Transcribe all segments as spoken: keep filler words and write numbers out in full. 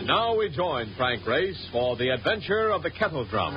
Now we join Frank Race for the adventure of the kettle drum.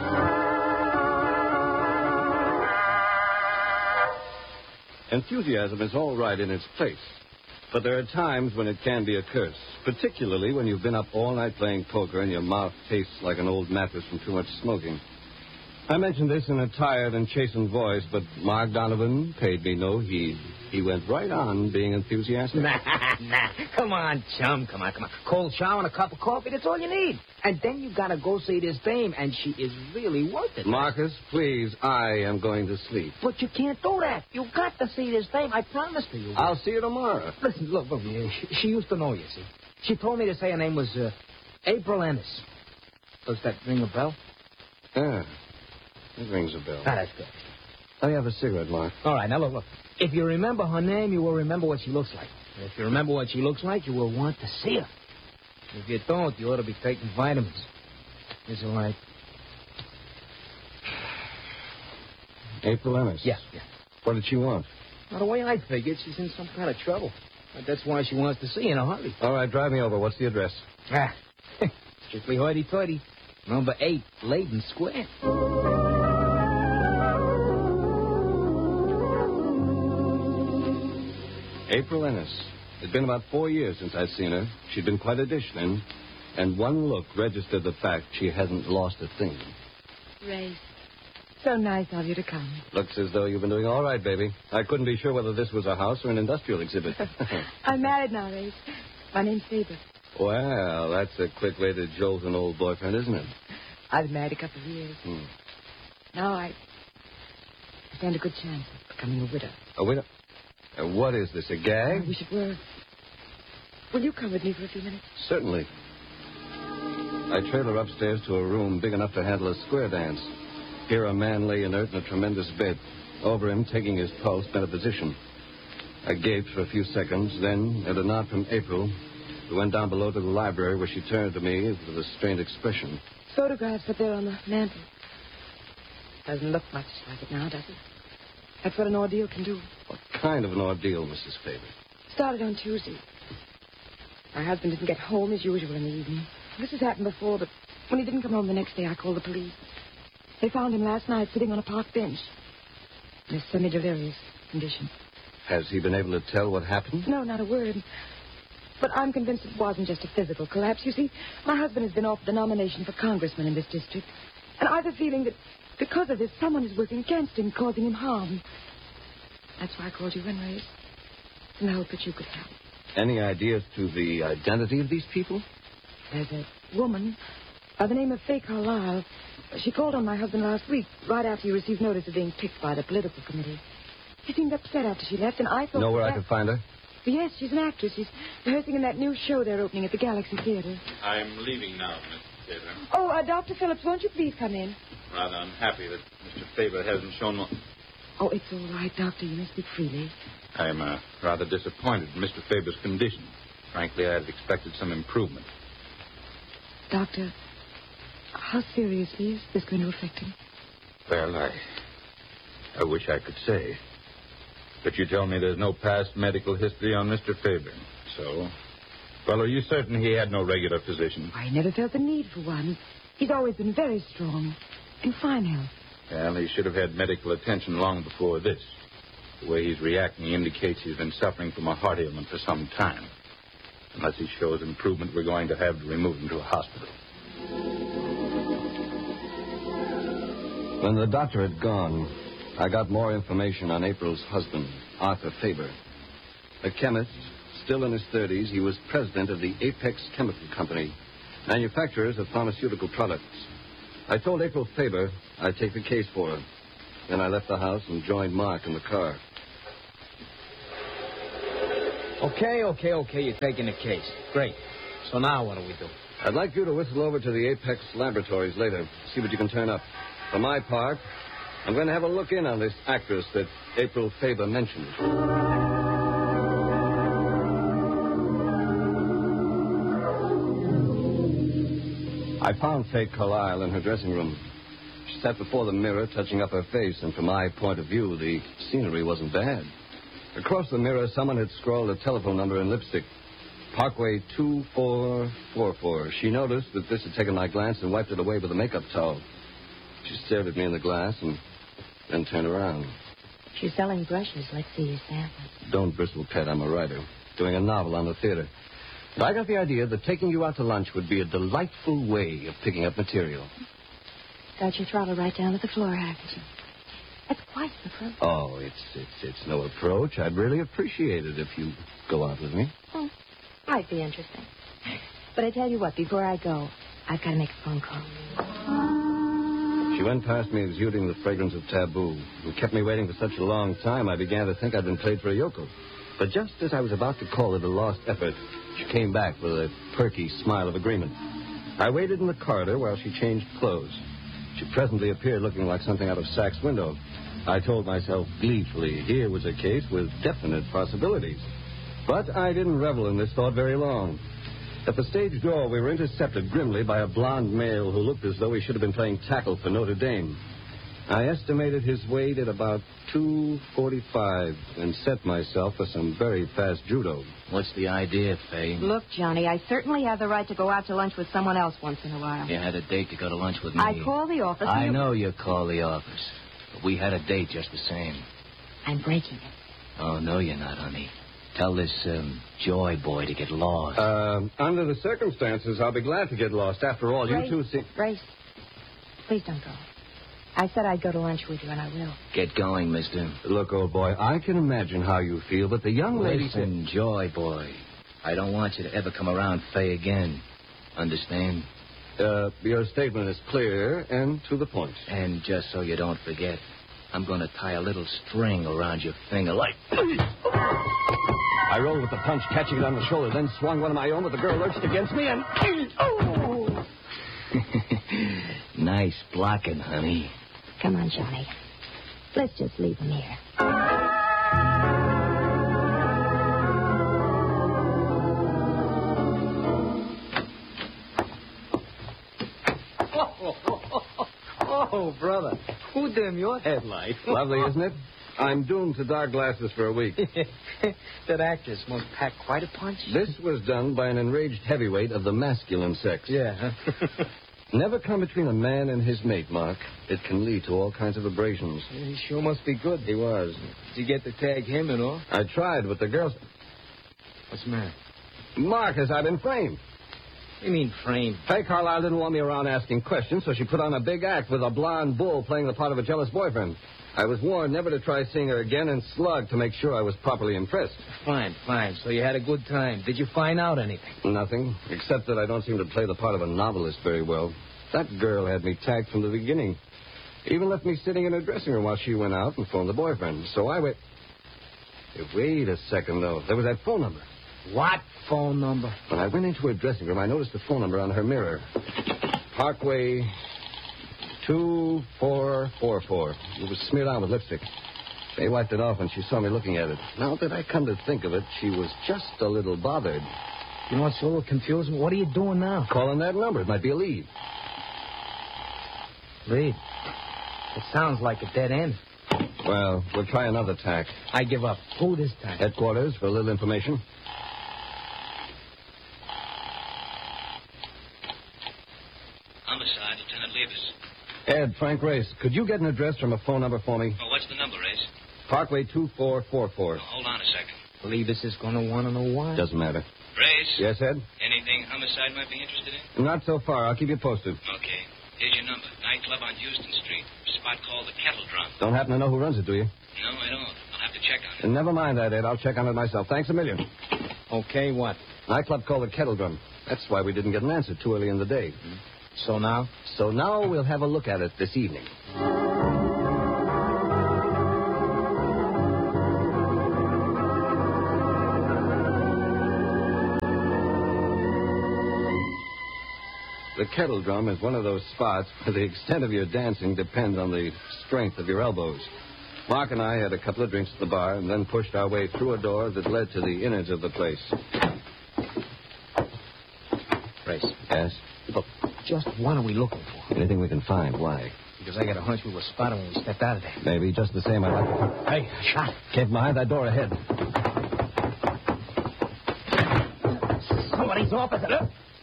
Enthusiasm is all right in its place, but there are times when it can be a curse, particularly when you've been up all night playing poker and your mouth tastes like an old mattress from too much smoking. I mentioned this in a tired and chastened voice, but Mark Donovan paid me no heed. He went right on being enthusiastic. Nah, nah. Come on, chum. Come on, come on. Cold shower and a cup of coffee, that's all you need. And then you gotta go see this dame, and she is really worth it. Marcus, please, I am going to sleep. But you can't do that. You got to see this dame. I promise to you. I'll see you tomorrow. Listen, look, look, she, she used to know you, see. She told me to say her name was uh, April Ennis. Does that ring a bell? Yeah, it rings a bell. Ah, that's good. I have a cigarette, Mark. All right, now look, look. If you remember her name, you will remember what she looks like. And if you remember what she looks like, you will want to see her. If you don't, you ought to be taking vitamins. Is it right? April Ennis? Yeah, yeah. What did she want? Well, the way I figured, she's in some kind of trouble. But that's why she wants to see you in a hurry. All right, drive me over. What's the address? Ah, strictly hoity-toity. Number eight, Layden Square. April Ennis. It's been about four years since I'd seen her. She'd been quite a dish then, and one look registered the fact she hadn't lost a thing. Ray, so nice of you to come. Looks as though you've been doing all right, baby. I couldn't be sure whether this was a house or an industrial exhibit. I'm married now, Ray. My name's Faber. Well, that's a quick way to jolt an old boyfriend, isn't it? I've been married a couple of years. Hmm. Now I stand a good chance of becoming a widow. A widow? Uh, what is this, a gag? I wish it were. Will you come with me for a few minutes? Certainly. I trailed her upstairs to a room big enough to handle a square dance. Here a man lay inert in a tremendous bed. Over him, taking his pulse, bent a position. I gaped for a few seconds, then, at a nod from April, we went down below to the library where she turned to me with a strained expression. Photographs up there on the mantel. Doesn't look much like it now, does it? That's what an ordeal can do. What kind of an ordeal, Missus Faber? Started on Tuesday. My husband didn't get home as usual in the evening. This has happened before, but when he didn't come home the next day, I called the police. They found him last night sitting on a park bench in a semi-delirious condition. Has he been able to tell what happened? No, not a word. But I'm convinced it wasn't just a physical collapse. You see, my husband has been offered the nomination for congressman in this district. And I have a feeling that because of this, someone is working against him, causing him harm. That's why I called you in, Reyes. In the hope that you could help. Any ideas to the identity of these people? There's a woman by the name of Faye Carlisle. She called on my husband last week, right after he received notice of being picked by the political committee. She seemed upset after she left, and I thought... Know where that... I could find her? Yes, she's an actress. She's rehearsing in that new show they're opening at the Galaxy Theater. I'm leaving now, Miss Faber. Oh, uh, Doctor Phillips, won't you please come in? Rather unhappy that Mister Faber hasn't shown more... Oh, it's all right, Doctor. You may speak freely. I'm uh, rather disappointed in Mister Faber's condition. Frankly, I had expected some improvement. Doctor, how seriously is this going to affect him? Well, I... I wish I could say. But you tell me there's no past medical history on Mister Faber. So... Well, are you certain he had no regular physician? I never felt the need for one. He's always been very strong. In fine health. Well, he should have had medical attention long before this. The way he's reacting indicates he's been suffering from a heart ailment for some time. Unless he shows improvement, we're going to have to remove him to a hospital. When the doctor had gone, I got more information on April's husband, Arthur Faber. A chemist, still in his thirties, he was president of the Apex Chemical Company, manufacturers of pharmaceutical products. I told April Faber I'd take the case for her. Then I left the house and joined Mark in the car. Okay, okay, okay, you're taking the case. Great. So now what do we do? I'd like you to whistle over to the Apex Laboratories later, see what you can turn up. For my part, I'm going to have a look in on this actress that April Faber mentioned. I found Faye Carlisle in her dressing room. She sat before the mirror, touching up her face, and from my point of view, the scenery wasn't bad. Across the mirror, someone had scrawled a telephone number in lipstick. Parkway two four four four. She noticed that this had taken my glance and wiped it away with a makeup towel. She stared at me in the glass and then turned around. She's selling brushes. Let's see your sample. Don't bristle, Pet. I'm a writer. Doing a novel on the theater. I got the idea that taking you out to lunch would be a delightful way of picking up material. Got your throttle right down to the floor, haven't you? That's quite an approach. Oh, it's it's it's no approach. I'd really appreciate it if you go out with me. Oh, might be interesting. But I tell you what, before I go, I've got to make a phone call. She went past me exuding the fragrance of taboo and kept me waiting for such a long time I began to think I'd been played for a yokel. But just as I was about to call it a lost effort, she came back with a perky smile of agreement. I waited in the corridor while she changed clothes. She presently appeared looking like something out of Sack's window. I told myself gleefully here was a case with definite possibilities. But I didn't revel in this thought very long. At the stage door, we were intercepted grimly by a blond male who looked as though he should have been playing tackle for Notre Dame. I estimated his weight at about two forty-five and set myself for some very fast judo. What's the idea, Faye? Look, Johnny, I certainly have the right to go out to lunch with someone else once in a while. You had a date to go to lunch with me. I called the office. I you... know you call the office. But we had a date just the same. I'm breaking it. Oh, no, you're not, honey. Tell this um, Joy boy to get lost. Uh, under the circumstances, I'll be glad to get lost. After all, Grace, you two see... Grace, please don't go. I said I'd go to lunch with you, and I will. Get going, mister. Look, old boy, I can imagine how you feel, but the young lady... Listen, Joy boy, I don't want you to ever come around Faye again. Understand? Uh, your statement is clear and to the point. And just so you don't forget, I'm going to tie a little string around your finger like... I rolled with the punch, catching it on the shoulder, then swung one of my own, but the girl lurched against me and... Oh! Nice blocking, honey. Come on, Johnny. Let's just leave him here. Oh, oh, oh, oh, brother. Who dim your headlight? Lovely, isn't it? I'm doomed to dark glasses for a week. That actress must pack quite a punch. This was done by an enraged heavyweight of the masculine sex. Yeah. Never come between a man and his mate, Mark. It can lead to all kinds of abrasions. He sure must be good. He was. Did you get to tag him and all? I tried, but the girls... What's the matter? Marcus, I've been framed. What do you mean framed? Faye Carlisle didn't want me around asking questions, so she put on a big act with a blonde bull playing the part of a jealous boyfriend. I was warned never to try seeing her again and slugged to make sure I was properly impressed. Fine, fine. So you had a good time. Did you find out anything? Nothing, except that I don't seem to play the part of a novelist very well. That girl had me tagged from the beginning. Even left me sitting in her dressing room while she went out and phoned the boyfriend. So I wait. Hey, wait a second, though. There was that phone number. What phone number? When I went into her dressing room, I noticed the phone number on her mirror. Parkway two four four four. It was smeared on with lipstick. They wiped it off when she saw me looking at it. Now that I come to think of it, she was just a little bothered. You know what's a little confusing? What are you doing now? Calling that number. It might be a lead. Lead? It sounds like a dead end. Well, we'll try another tack. I give up. Who this time? Headquarters for a little information. Homicide, Lieutenant Levis. Ed, Frank Race, could you get an address from a phone number for me? Oh, what's the number, Race? Parkway two four four four. Oh, hold on a second. Levis is going to want to know why. Doesn't matter. Race? Yes, Ed? Anything homicide might be interested in? Not so far. I'll keep you posted. Okay. Here's your number. Nightclub on Houston Street. Spot called the Kettle Drum. Don't happen to know who runs it, do you? No, I don't. I'll have to check on it. And never mind that, Ed. I'll check on it myself. Thanks a million. Okay, what? Nightclub called the Kettle Drum. That's why we didn't get an answer too early in the day. Mm-hmm. So now? So now we'll have a look at it this evening. The Kettle Drum is one of those spots where the extent of your dancing depends on the strength of your elbows. Mark and I had a couple of drinks at the bar and then pushed our way through a door that led to the innards of the place. Race. Yes? Look, just what are we looking for? Anything we can find. Why? Because I got a hunch we were spotted when we stepped out of there. Maybe. Just the same, I'd like to... Hey, shot. Came from behind that door ahead. Eyes off us.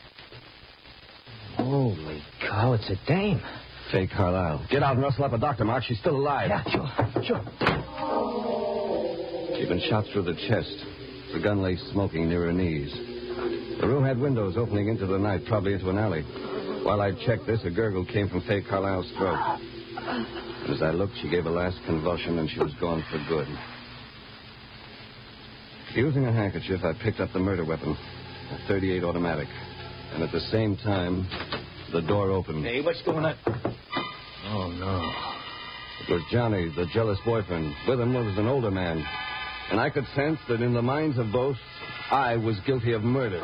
Holy cow, it's a dame. Faye Carlisle. Get out and rustle up a doctor, Mark. She's still alive. Yeah, sure, sure. She'd been shot through the chest. The gun lay smoking near her knees. The room had windows opening into the night, probably into an alley. While I checked this, a gurgle came from Faye Carlisle's throat. And as I looked, she gave a last convulsion, and she was gone for good. Using a handkerchief, I picked up the murder weapon, a thirty-eight automatic. And at the same time, the door opened. Hey, what's going on? Oh, no. It was Johnny, the jealous boyfriend. With him was an older man. And I could sense that in the minds of both, I was guilty of murder.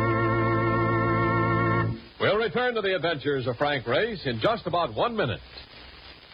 We'll return to the adventures of Frank Race in just about one minute.